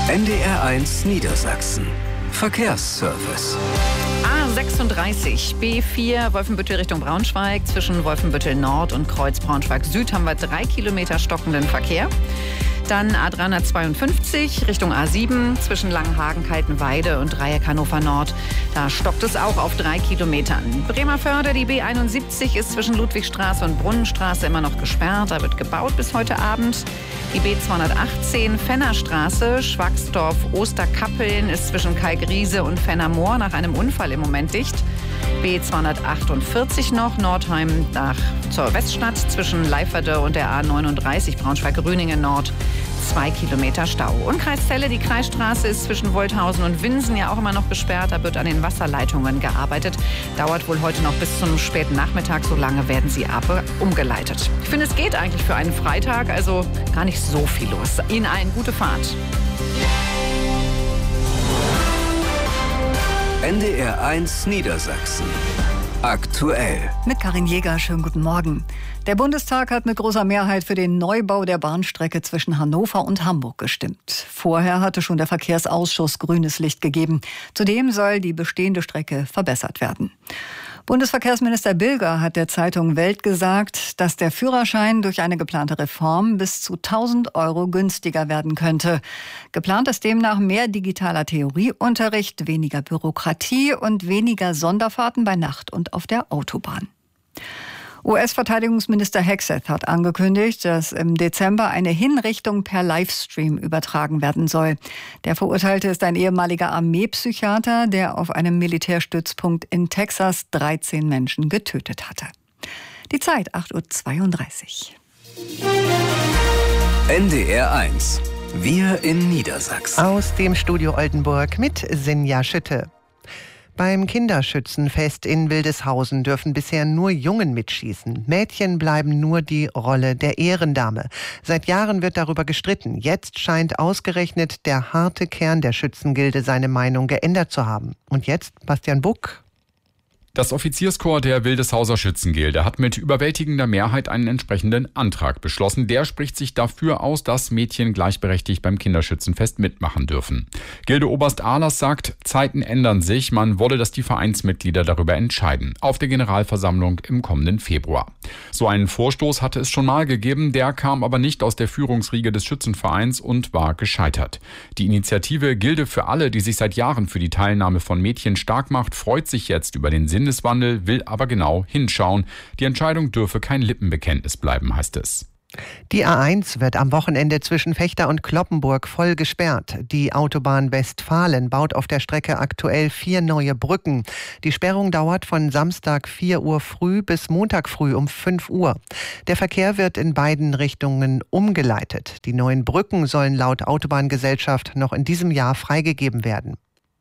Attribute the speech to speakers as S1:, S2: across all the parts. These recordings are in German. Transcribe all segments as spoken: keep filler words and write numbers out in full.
S1: N D R eins Niedersachsen. Verkehrsservice.
S2: A sechsunddreißig, B vier, Wolfenbüttel Richtung Braunschweig. Zwischen Wolfenbüttel Nord und Kreuz Braunschweig Süd haben wir drei Kilometer stockenden Verkehr. Dann A dreihundertzweiundfünfzig Richtung A sieben zwischen Langenhagen, Kaltenweide und Dreieck Hannover Nord. Da stockt es auch auf drei Kilometern. Bremerförde, die B einundsiebzig ist zwischen Ludwigstraße und Brunnenstraße immer noch gesperrt. Da wird gebaut bis heute Abend. Die B zweihundertachtzehn Fennerstraße, Schwagsdorf, Osterkappeln ist zwischen Kalkriese und Fennermoor nach einem Unfall im Moment dicht. B zweihundertachtundvierzig noch, Nordheim nach zur Weststadt zwischen Leiferde und der A neununddreißig Braunschweig-Grüningen Nord. Zwei Kilometer Stau. Und Kreis Celle, die Kreisstraße ist zwischen Wolthausen und Winsen ja auch immer noch gesperrt. Da wird an den Wasserleitungen gearbeitet. Dauert wohl heute noch bis zum späten Nachmittag. So lange werden sie aber umgeleitet. Ich finde, es geht eigentlich für einen Freitag. Also gar nicht so viel los. Ihnen allen gute Fahrt.
S1: N D R eins Niedersachsen. Aktuell.
S3: Mit Karin Jäger, schönen guten Morgen. Der Bundestag hat mit großer Mehrheit für den Neubau der Bahnstrecke zwischen Hannover und Hamburg gestimmt. Vorher hatte schon der Verkehrsausschuss grünes Licht gegeben. Zudem soll die bestehende Strecke verbessert werden. Bundesverkehrsminister Bilger hat der Zeitung Welt gesagt, dass der Führerschein durch eine geplante Reform bis zu tausend Euro günstiger werden könnte. Geplant ist demnach mehr digitaler Theorieunterricht, weniger Bürokratie und weniger Sonderfahrten bei Nacht und auf der Autobahn. U S-Verteidigungsminister Hegseth hat angekündigt, dass im Dezember eine Hinrichtung per Livestream übertragen werden soll. Der Verurteilte ist ein ehemaliger Armeepsychiater, der auf einem Militärstützpunkt in Texas dreizehn Menschen getötet hatte. Die Zeit acht Uhr zweiunddreißig.
S1: N D R eins. Wir in Niedersachsen.
S4: Aus dem Studio Oldenburg mit Sinja Schütte. Beim Kinderschützenfest in Wildeshausen dürfen bisher nur Jungen mitschießen. Mädchen bleiben nur die Rolle der Ehrendame. Seit Jahren wird darüber gestritten. Jetzt scheint ausgerechnet der harte Kern der Schützengilde seine Meinung geändert zu haben. Und jetzt Bastian Buck.
S5: Das Offizierskorps der Wildeshauser Schützengilde hat mit überwältigender Mehrheit einen entsprechenden Antrag beschlossen. Der spricht sich dafür aus, dass Mädchen gleichberechtigt beim Kinderschützenfest mitmachen dürfen. Gildeoberst Ahlers sagt, Zeiten ändern sich. Man wolle, dass die Vereinsmitglieder darüber entscheiden. Auf der Generalversammlung im kommenden Februar. So einen Vorstoß hatte es schon mal gegeben. Der kam aber nicht aus der Führungsriege des Schützenvereins und war gescheitert. Die Initiative Gilde für alle, die sich seit Jahren für die Teilnahme von Mädchen stark macht, freut sich jetzt über den Sinn Sinneswandel, will aber genau hinschauen. Die Entscheidung dürfe kein Lippenbekenntnis bleiben, heißt es.
S4: Die A eins wird am Wochenende zwischen Vechta und Cloppenburg voll gesperrt. Die Autobahn Westfalen baut auf der Strecke aktuell vier neue Brücken. Die Sperrung dauert von Samstag vier Uhr früh bis Montag früh um fünf Uhr. Der Verkehr wird in beiden Richtungen umgeleitet. Die neuen Brücken sollen laut Autobahngesellschaft noch in diesem Jahr freigegeben werden.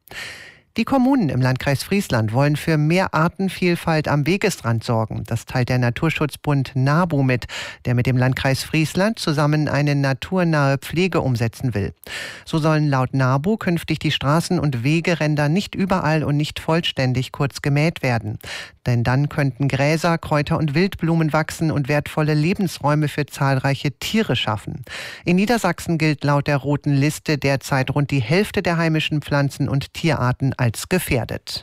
S4: Die Kommunen im Landkreis Friesland wollen für mehr Artenvielfalt am Wegesrand sorgen. Das teilt der Naturschutzbund NABU mit, der mit dem Landkreis Friesland zusammen eine naturnahe Pflege umsetzen will. So sollen laut NABU künftig die Straßen- und Wegeränder nicht überall und nicht vollständig kurz gemäht werden. Denn dann könnten Gräser, Kräuter und Wildblumen wachsen und wertvolle Lebensräume für zahlreiche Tiere schaffen. In Niedersachsen gilt laut der Roten Liste derzeit rund die Hälfte der heimischen Pflanzen- und Tierarten als gefährdet.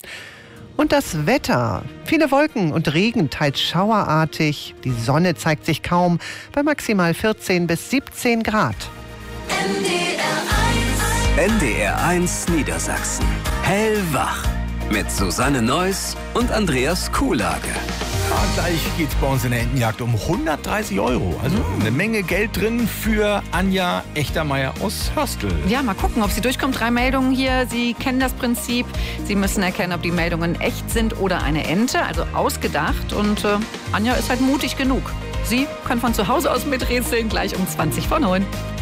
S4: Und das Wetter. Viele Wolken und Regen, teils schauerartig. Die Sonne zeigt sich kaum bei maximal vierzehn bis siebzehn Grad.
S1: N D R eins. N D R eins Niedersachsen. Hellwach. Mit Susanne Neuss und Andreas Kuhlage.
S6: Ja, gleich geht's bei uns in der Entenjagd um hundertdreißig Euro. Also eine Menge Geld drin für Anja Echtermeier aus Hörstel.
S2: Ja, mal gucken, ob sie durchkommt. Drei Meldungen hier. Sie kennen das Prinzip. Sie müssen erkennen, ob die Meldungen echt sind oder eine Ente, also ausgedacht. Und äh, Anja ist halt mutig genug. Sie kann von zu Hause aus miträtseln, gleich um zwanzig vor neun.